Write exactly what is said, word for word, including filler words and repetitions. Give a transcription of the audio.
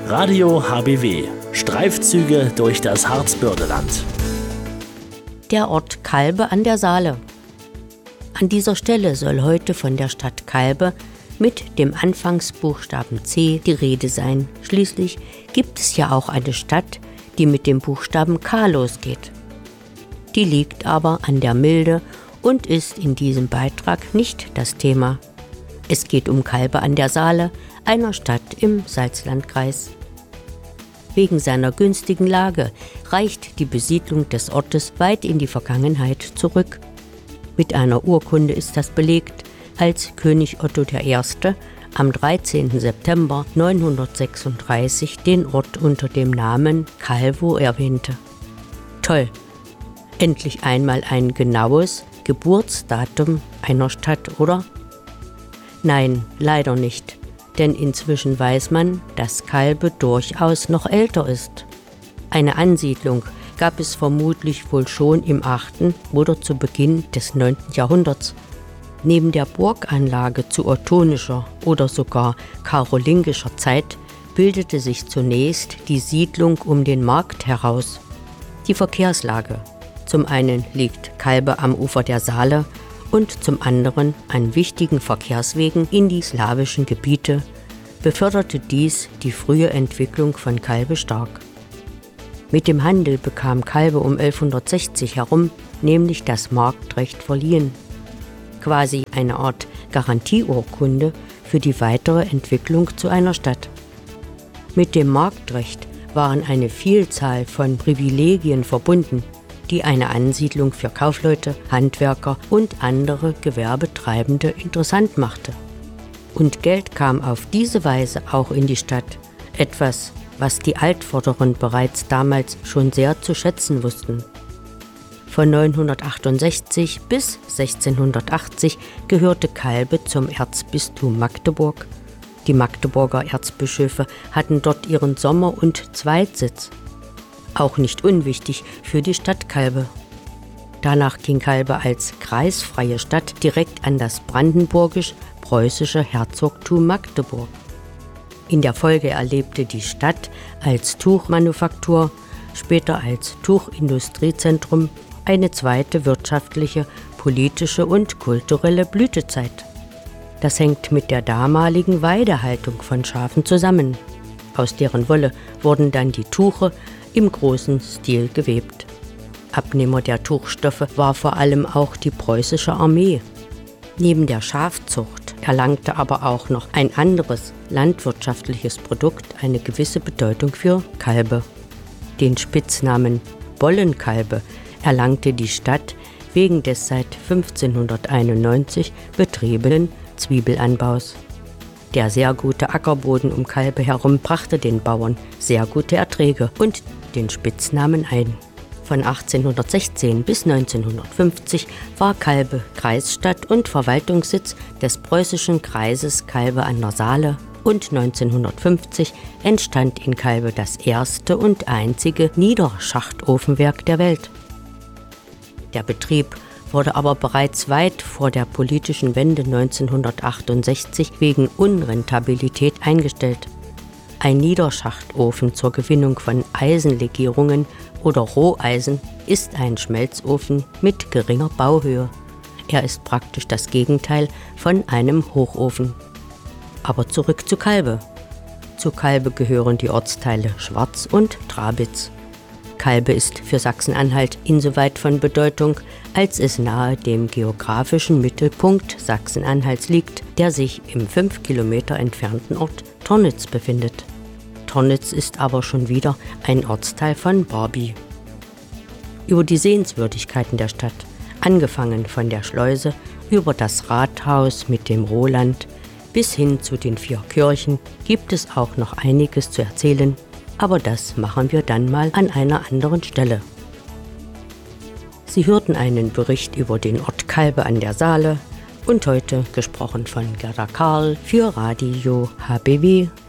Radio H B W. Streifzüge durch das Harzbördeland. Der Ort Calbe an der Saale. An dieser Stelle soll heute von der Stadt Calbe mit dem Anfangsbuchstaben C die Rede sein. Schließlich gibt es ja auch eine Stadt, die mit dem Buchstaben K losgeht. Die liegt aber an der Milde und ist in diesem Beitrag nicht das Thema. Es geht um Calbe an der Saale, einer Stadt im Salzlandkreis. Wegen seiner günstigen Lage reicht die Besiedlung des Ortes weit in die Vergangenheit zurück. Mit einer Urkunde ist das belegt, als König Otto der Erste am dreizehnten September neunhundertsechsunddreißig den Ort unter dem Namen Calvo erwähnte. Toll! Endlich einmal ein genaues Geburtsdatum einer Stadt, oder? Nein, leider nicht, denn inzwischen weiß man, dass Calbe durchaus noch älter ist. Eine Ansiedlung gab es vermutlich wohl schon im achten oder zu Beginn des neunten Jahrhunderts. Neben der Burganlage zu ottonischer oder sogar karolingischer Zeit bildete sich zunächst die Siedlung um den Markt heraus. Die Verkehrslage. Zum einen liegt Calbe am Ufer der Saale und zum anderen an wichtigen Verkehrswegen in die slawischen Gebiete beförderte dies die frühe Entwicklung von Calbe stark. Mit dem Handel bekam Calbe um elfhundertsechzig herum nämlich das Marktrecht verliehen. Quasi eine Art Garantieurkunde für die weitere Entwicklung zu einer Stadt. Mit dem Marktrecht waren eine Vielzahl von Privilegien verbunden, die eine Ansiedlung für Kaufleute, Handwerker und andere Gewerbetreibende interessant machte. Und Geld kam auf diese Weise auch in die Stadt, etwas, was die Altvorderen bereits damals schon sehr zu schätzen wussten. Von neunhundertachtundsechzig bis sechzehnhundertachtzig gehörte Calbe zum Erzbistum Magdeburg. Die Magdeburger Erzbischöfe hatten dort ihren Sommer- und Zweitsitz. Auch nicht unwichtig für die Stadt Calbe. Danach ging Calbe als kreisfreie Stadt direkt an das brandenburgisch-preußische Herzogtum Magdeburg. In der Folge erlebte die Stadt als Tuchmanufaktur, später als Tuchindustriezentrum, eine zweite wirtschaftliche, politische und kulturelle Blütezeit. Das hängt mit der damaligen Weidehaltung von Schafen zusammen. Aus deren Wolle wurden dann die Tuche im großen Stil gewebt. Abnehmer der Tuchstoffe war vor allem auch die preußische Armee. Neben der Schafzucht erlangte aber auch noch ein anderes landwirtschaftliches Produkt eine gewisse Bedeutung für Calbe. Den Spitznamen Bollencalbe erlangte die Stadt wegen des seit fünfzehnhunderteinundneunzig betriebenen Zwiebelanbaus. Der sehr gute Ackerboden um Calbe herum brachte den Bauern sehr gute Erträge und den Spitznamen ein. Von achtzehnhundertsechzehn bis neunzehnhundertfünfzig war Calbe Kreisstadt und Verwaltungssitz des preußischen Kreises Calbe an der Saale und neunzehnhundertfünfzig entstand in Calbe das erste und einzige Niederschachtofenwerk der Welt. Der Betrieb wurde aber bereits weit vor der politischen Wende neunzehnhundertachtundsechzig wegen Unrentabilität eingestellt. Ein Niederschachtofen zur Gewinnung von Eisenlegierungen oder Roheisen ist ein Schmelzofen mit geringer Bauhöhe. Er ist praktisch das Gegenteil von einem Hochofen. Aber zurück zu Calbe. Zu Calbe gehören die Ortsteile Schwarz und Trabitz. Calbe ist für Sachsen-Anhalt insoweit von Bedeutung, als es nahe dem geografischen Mittelpunkt Sachsen-Anhalts liegt, der sich im fünf Kilometer entfernten Ort Tornitz befindet. Tornitz ist aber schon wieder ein Ortsteil von Barby. Über die Sehenswürdigkeiten der Stadt, angefangen von der Schleuse über das Rathaus mit dem Roland bis hin zu den vier Kirchen, gibt es auch noch einiges zu erzählen, aber das machen wir dann mal an einer anderen Stelle. Sie hörten einen Bericht über den Ort Calbe an der Saale und heute gesprochen von Gerda Karl für Radio H B W.